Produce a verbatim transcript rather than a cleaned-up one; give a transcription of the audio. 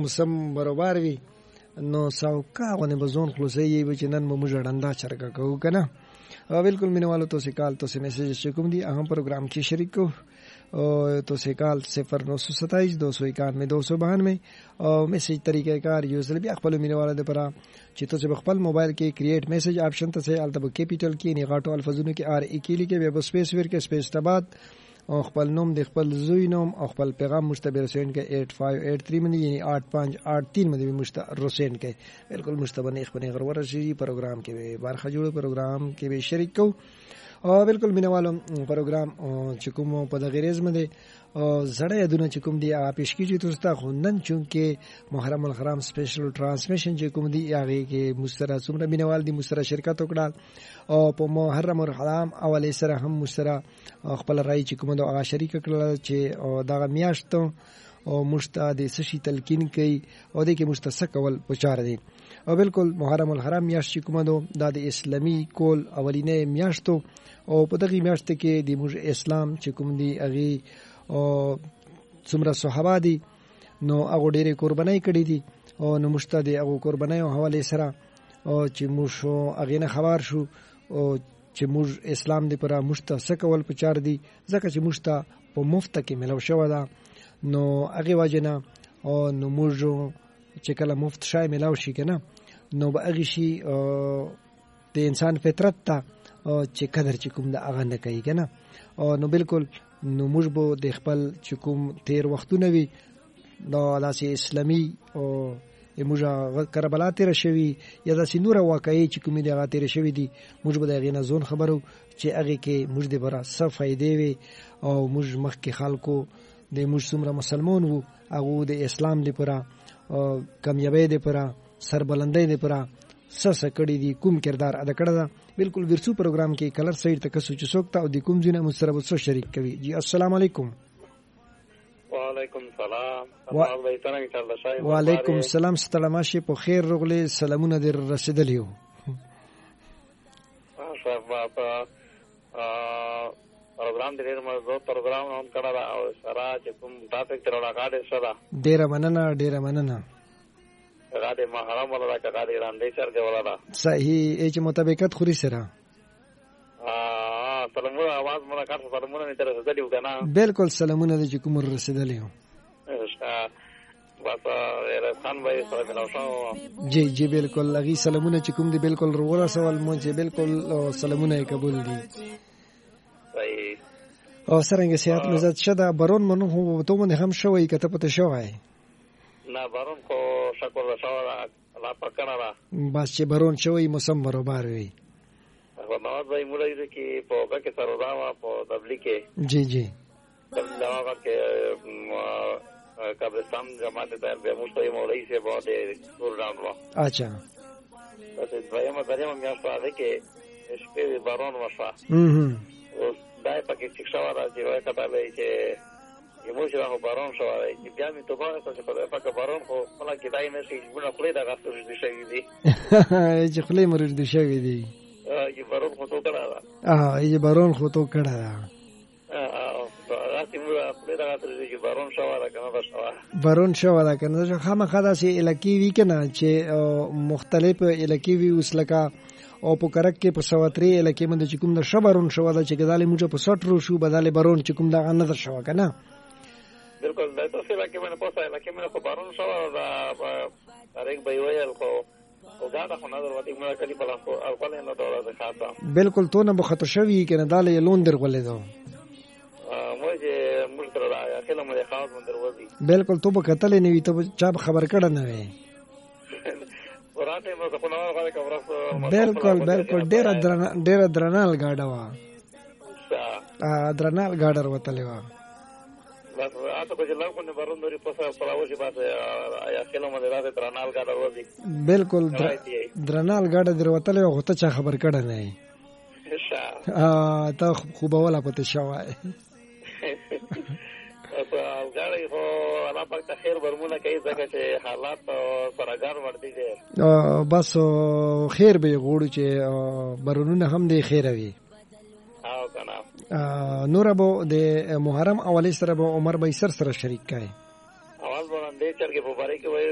موسم برابر وي نو ساوکا غونه بزون خلاصي به چې نن مو موږ ډندا چرګه کوو کنه. بالکل مینوالو تو سے کال تو سے میسج چکم دی اہم پروگرام کی شریک کو تو سے کال صفر نو سو ستائیس دو سو اکانوے دو سو بانوے اور میسج طریقہ کار یوزر بھی خپل مینوالو د پرا چې تو سے خپل موبایل کې کریټ میسج آپشن ته سے التب کیپیټل کې نه غاټو الفاظونو کې ار اکیلی کې ویب سپیس ور کې سپیس تباد او خپل نوم د خپل زوی نوم او خپل پیغام مشتبه رسین کې آठ پانچ آठ تین باندې یعنی آठ پانچ آठ تین باندې مشتبه رسین کې بالکل مشتبه نه خپل غرور شي پروگرام کې به بارخه جوړ پروگرام کې به شریک کو او بالکل مینوالو پروگرام چې کوم په د غریز باندې او زړه یادونه چې کوم دی هغه پیش کیږي تاسو ته خونن چونکه محرم الحرام سپیشل ترانسمیشن چې کوم دی هغه کې مسترا څومره مینوال دی مسترا شرکت وکړه او په محرم الحرام اولې سره هم مسترا خپل رائے چې کوم دا هغه شریک کړل چې دا میاشتو او مشته د سشي تلقین کوي او د کې مستسق کول پچار دي او بالکل محرم الحرام میاشت چې کوم دا د اسلامي کول اولینې میاشتو او په دغه میاشت کې د موږ اسلام چې کوم دی هغه او څومره صحابه دي نو هغه ډېرې قربانۍ کړې دي او نو مشته د هغه قربانۍ حواله سره او چې موږ هغه نه خبر شو او چې موږ اسلام دی پر مشته سکول پچار دي ځکه چې مشته په مفت کې ملو شو دا نو هغه واجنه او نو موږ چې کله مفت شای ملاو شي کنه نو به هغه شي د انسان فطرت ته چې قدر چې کوم د هغه نه کوي کنه او نو بالکل نو موږ به د خپل چې کوم تیر وختونه وي دا داسې اسلامي او موږ کربلا تیر شوی یا داسې نور واقعي چې کوم دی هغه تیر شوی دي موږ به د غینه زون خبرو چې هغه کې موږ د برا څه فائدې وي او موږ مخکې خلکو د موږ څومره مسلمان وو هغه د اسلام لپاره او کامیابی لپاره سربلندۍ لپاره څه څه کړی دي کوم کردار ادا کړی دا بالکل ورسو پروگرام کې کلر سایډ تک سوچ سوکتا او د کوم ځینې مسره وسو شریک کوي. جی السلام علیکم. وعلیکم السلام. سلام علیکم انشاءالله شای. وعلیکم السلام ستړه ماشي په خیر رغله سلامونه در رسیدلیو. ماشاءالله په پروگرام دې موضوع پروگرام اون کړه او سره چې کوم ټاپک تر راغاډه سره ډیر مننه ډیر مننه راډه محرم ولا کا راډه راندې چرګ ولا صحیح اې چې مطابقت خوري سره ا سلامونه आवाज مونږه کار سلامونه نه تر رسیدلی وکنه بالکل سلامونه دې کوم رسیدلی و بس خان بھائی سره ملاو جی جی بالکل لغي سلامونه چې کوم دې بالکل ورو سوال مو چې بالکل سلامونه قبول دي صحیح او سرنګ سیاحت مزد شدا برون منو هو ته مونږ هم شوې کته پته شوای نه بارون کو شکر وشاوه الله پکړه بس چې بارون شوی موسم برابر وي هغه نواز بھائی موږ کې په هغه کې سره دا په دبلی کې جی جی دا هغه کې قبرستان جماعت ته به مستوي مولوی سے بہت دور راغلو اچھا تاسو دویمه دریم میاشت راځي کې شپې بارون وشا هم او دای پکې څه شو راځي وای کتابه چې یموش راو بارون شو چې بیا می تو باندې څه په پکې بارون خو مله کې دای نه شي ګونه خپل دا غاښ دې شي دي چې خپل مرز دې شي دي چې بارون خو تو کړه اه ای بارون خو تو کړه اه راځي موږ خپل دا غاښ دې بارون شو را کنه شو بارون شو را کنه خامخا داسې الکی وی کنه چې مختلف الکی وی وسلکا او په کرک کې په سواتری الکی مند چې کوم د شبرون شو دا چې ګدالې موږ په سټرو شو بداله بارون چې کوم دا نظر شو کنه بالکل دا تاسو لکه مې په پوسه لکه مې په بارون شو دا اړیک به ویل خو او دا د نظر وتی مې کلی په لاسو او کله نه دا د خاطه بالکل تو نه بخته شوی کنه داله لون درغولې دو مو چې موږ تر راځه کله مې خاص من دروازي بالکل تو به کتل نه وي ته چا خبر کړه نه وي ورته مو څه نه غواړم کوم بالکل بالکل ډېر ډېر درنال گاډه وا ا درنال گاډر وتلې وا بس اته کو چې لاو کو نه بارون دوری پسه پلاوشي باسه یا کله مې راځي درنال گاډر وځي بالکل درنال گاډه دروتلې او ته چا خبر کړه نه ا ته خو به ولا پته شوای او غاړي خو الله پاک ته خیر ورمونه کوي ځکه چې حالات سرګار ورته دي بس خیر به غوړو چې برونونه هم دي خیر وي او کنه نور ابو د محرم اولی سره به عمر به سر سره شریک کای اول باندې چرګه په باره کې